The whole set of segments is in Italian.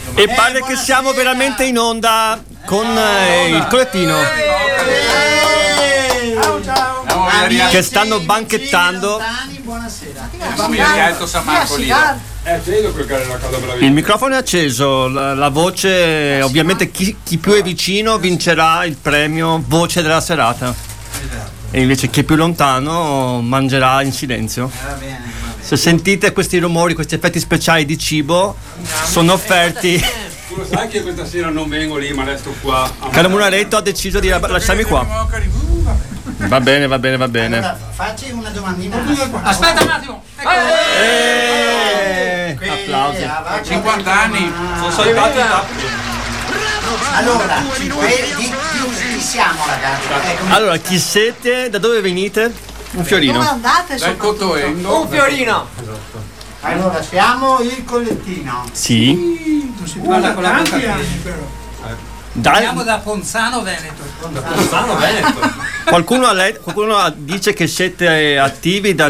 E pare che siamo veramente in onda con il collettino che stanno banchettando. Buonasera. Il microfono è acceso, la voce, ovviamente chi più è vicino vincerà il premio voce della serata. E invece chi è più lontano mangerà in silenzio. Se sentite questi rumori, questi effetti speciali di cibo, sono offerti. Tu lo sai che questa sera non vengo lì, ma resto qua. Caro Munaretto ha deciso di lasciarmi qua. Va bene. Allora, facci una domandina. Aspetta un attimo. Applausi. 50 anni Sono saltati. Allora, chi siamo ragazzi? Allora, chi siete? Da dove venite? Un fiorino. Dove andate? dal Cotoendo. Un fiorino. Allora, siamo il collettino. Sì. Non si parla con la bocca piena. Andiamo da Ponzano Veneto. Qualcuno dice che siete attivi dal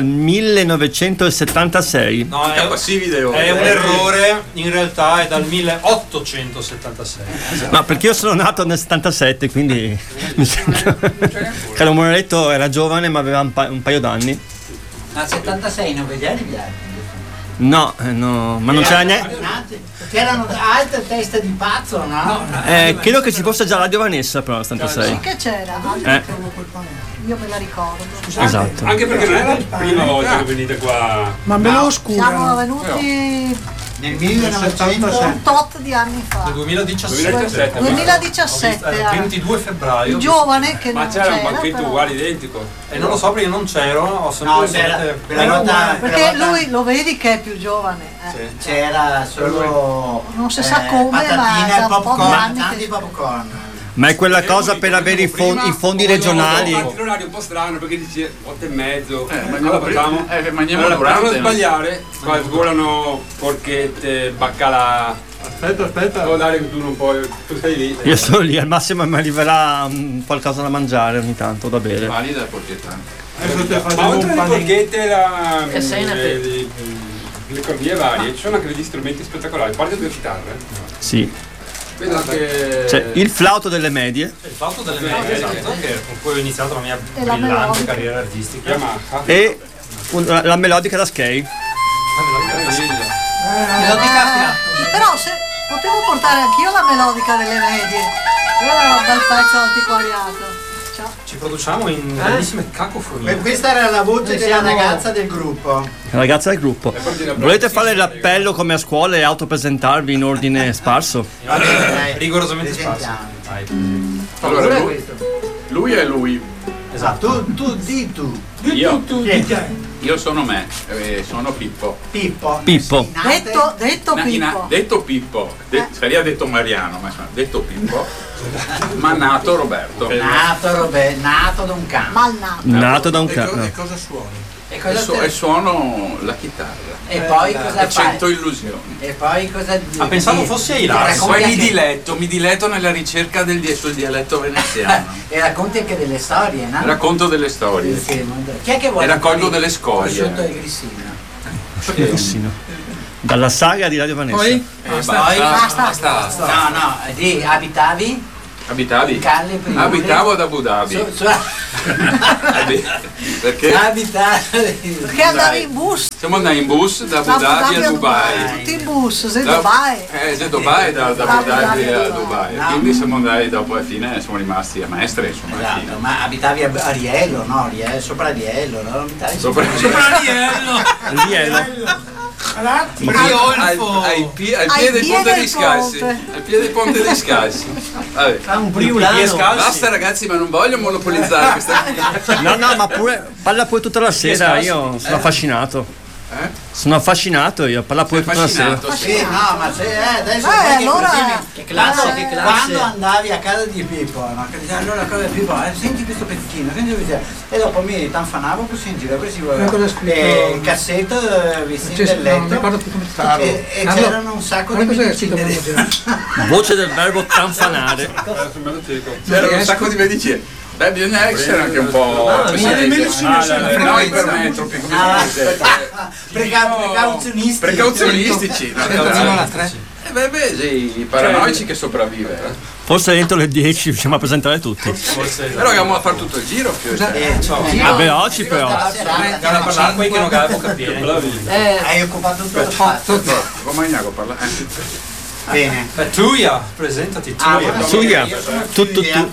1976. No, è passivi dei un errore, in realtà è dal 1876. No, perché io sono nato nel 77, quindi mi sento. Caro Munaretto era giovane ma aveva un paio d'anni. Ma 76 non vediamo gli No, ma non c'era neanche. C'erano altre teste di pazzo, no? Credo che ci fosse già Radio Vanessa però nel 76. Sì che c'era, io me la ricordo. Esatto. Anche perché non è la prima volta che venite qua. Ma me lo oscura. Siamo venuti Nel 1900 un tot di anni fa. Nel 2017. 2017 Il 22 febbraio. il giovane che Ma non c'era un c'era, banchetto però. uguale identico. E non lo so perché io non c'ero, ho No, sempre c'era sentito- per la volta, Perché lui lo vedi che è più giovane. c'era solo Non si sa come, ma patatine da e un po' di popcorn, anni tanti che- popcorn. Ma è quella cosa per avere i fondi regionali. Infatti l'orario è un po' strano perché dici 8:30. mangiamo Allora facciamo. mangiamo Allora, per non durante. sbagliare, qua svolano porchette, baccalà. Aspetta. Oh Dario, tu non puoi. Tu sei lì. Io sono lì, al massimo mi arriverà qualcosa da mangiare ogni tanto, da bere. Valida perché tanto. Ma oltre alle porchette le cordie varie, ci sono anche degli strumenti spettacolari. Parte due chitarre. Sì. Vedo anche. C'è il flauto delle medie Il fatto delle medie, esatto, con cui ho iniziato la mia E la brillante melodica. carriera artistica. Yamaha. e la melodica da skate. Però se potevo portare anch'io la melodica delle medie. Era un bel pezzo antiquariato. Ciao. Ci produciamo in bellissime cacofonie. Questa era la voce della ragazza del gruppo. La ragazza del gruppo. Volete fare l'appello come a scuola e autopresentarvi in ordine sparso? Rigorosamente sparso. Presentiamo. Allora, lui è lui. Esatto. Tu di tu. Io, Chi è? io sono me, sono Pippo. Pippo. Pippo. Detto Pippo. Detto Pippo, sarebbe detto Mariano, ma insomma, detto Pippo, ma nato Roberto. Nato da un cane. Malnato. Nato da un cane. Cosa suoni? E E suono la chitarra. E poi cosa E fai? 100 illusioni. E poi cosa dici? pensavo fosse ai Lars. Poi Racconti mi diletto nella ricerca sul dialetto veneziano. E racconti anche delle storie, no? Racconto delle storie. Chi è che vuole? E raccolgo delle scorie. Prosciutto e grissino. Bellissimo. Dalla saga di Radio Vanessa. Poi? Basta. No, abitavi? Abitavi? Calle prima. Abitavo ad Abu Dhabi. Perché Abitavi. Perché andavi in bus? siamo andati in bus da Abu Dhabi a Dubai. Tutti in bus, sei Da- Dubai. Da Dubai, da Abu Dhabi a Dubai. Dubai. No. Quindi siamo andati dopo alla fine, siamo rimasti a Mestre, insomma, alla Esatto, fine. ma abitavi a Riello, no? Sopra Riello, no? Abitavi Sopra Lielo. al piede del Ponte dei Scalzi. ponte. Al piede del Ponte dei Scalzi. Vabbè. un friulano. Basta ragazzi, ma non voglio monopolizzare questa. No, ma parla pure tutta la sera, io sono affascinato. Sono affascinato io, parla pure tutta la sera. Affascinato, sì. Sì, no, ma adesso allora- che classe. Quando andavi a casa di Pippo, no? Che diceva, allora a casa di Pippo, senti questo pezzettino, senti questo. E dopo mi tanfanavo così in giro, così cosa ha scritto? il cassetto vicino del letto e c'erano un sacco di medicine. Voce del verbo tanfanare. C'era un sacco di medicine. Beh, bisogna essere anche un po'. No, ipermetropi, come si dice? Precauzionisti. Precauzionalistici. No, i paranoici che sopravvive. Forse entro le 10 riusciamo a presentare tutti. Però dobbiamo fare tutto il giro. Veloci però. Andiamo a parlare qui che non capo capire. Hai occupato tutto lo spazio. Come andiamo a parlare? Bene. Tuia, presentati Tuia. Tuia. Tutto tu.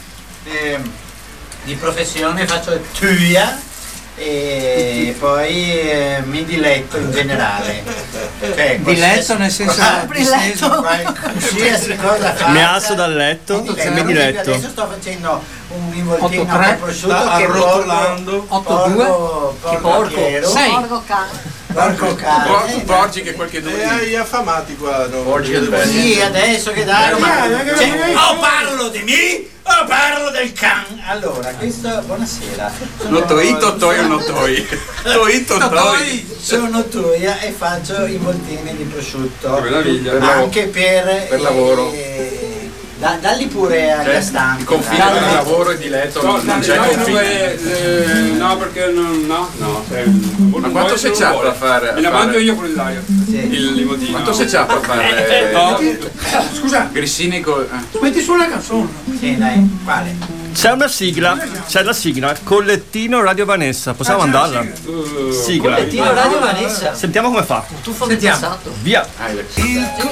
Di professione faccio tuia e poi mi diletto in generale. Cioè, Diletto nel senso disteso. Qualsiasi cosa faccia. Mi alzo dal letto e mi diletto. Adesso sto facendo un involtino 8-3, con prosciutto che arrotolando. 8-2. porco. 6. Porco cane. Porco cane. Porgi che qualche E hai affamati qua. Porgi è bello. Sì, adesso che dai, o parlo di me o parlo del can. Allora, questo, buonasera. No toi o no toi? Toi. Sono Tuia e faccio involtini di prosciutto. Che meraviglia. Anche per lavoro. Dalli pure a Gastanti. Il confine tra lavoro e diletto non c'è confine. No, perché no. Ma quanto si c'ha da fare? Me la mangio io con l'Ilario. Il limodino. Quanto si c'ha da fare? Scusa, Grissini con... metti su la canzone. Sì, dai, quale? C'è una sigla, c'è la sigla, Collettino Radio Vanessa, possiamo mandarla? Sigla. Collettino Radio Vanessa. Sentiamo come fa. Tu fai il passato. Via. Ah,